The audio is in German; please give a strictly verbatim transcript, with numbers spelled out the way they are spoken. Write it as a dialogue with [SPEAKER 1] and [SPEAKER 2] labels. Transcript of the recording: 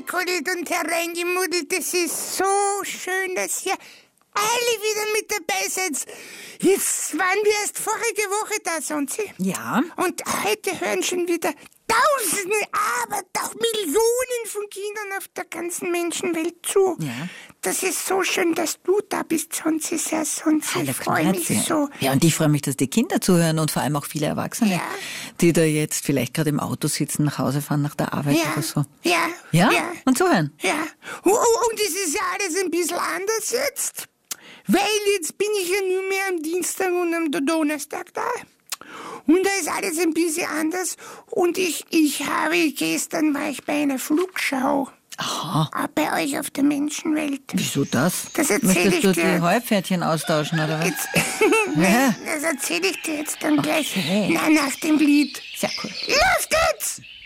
[SPEAKER 1] hereingeholt und hereingemuddelt. Das ist so schön, dass ihr alle wieder mit dabei seid. Jetzt waren wir erst vorige Woche da, sonst.
[SPEAKER 2] Ja.
[SPEAKER 1] Und heute hören schon wieder Tausende, aber doch Millionen von Kindern auf der ganzen Menschenwelt zu.
[SPEAKER 2] Ja.
[SPEAKER 1] Das ist so schön, dass du da bist, Sonsi, sehr Sonsi. Ich freue mich so.
[SPEAKER 2] Ja, und ich freue mich, dass die Kinder zuhören und vor allem auch viele Erwachsene,
[SPEAKER 1] Ja.
[SPEAKER 2] die da jetzt vielleicht gerade im Auto sitzen, nach Hause fahren, nach der Arbeit
[SPEAKER 1] Ja,
[SPEAKER 2] oder so.
[SPEAKER 1] ja,
[SPEAKER 2] Ja?
[SPEAKER 1] ja.
[SPEAKER 2] Und zuhören.
[SPEAKER 1] Ja, und, und es ist ja alles ein bisschen anders jetzt, weil jetzt bin ich ja nur mehr am Dienstag und am Donnerstag da. Und da ist alles ein bisschen anders. Und ich, ich habe, gestern war ich bei einer Flugschau.
[SPEAKER 2] Aha.
[SPEAKER 1] Auch bei euch auf der Menschenwelt.
[SPEAKER 2] Wieso das?
[SPEAKER 1] Das erzähl
[SPEAKER 2] Möchtest
[SPEAKER 1] ich
[SPEAKER 2] du
[SPEAKER 1] dir.
[SPEAKER 2] die Heupferdchen austauschen, oder was?
[SPEAKER 1] Jetzt,
[SPEAKER 2] Ja.
[SPEAKER 1] das erzähle ich dir jetzt dann gleich.
[SPEAKER 2] Okay.
[SPEAKER 1] Na, nach dem Lied.
[SPEAKER 2] Sehr cool.
[SPEAKER 1] Los geht's!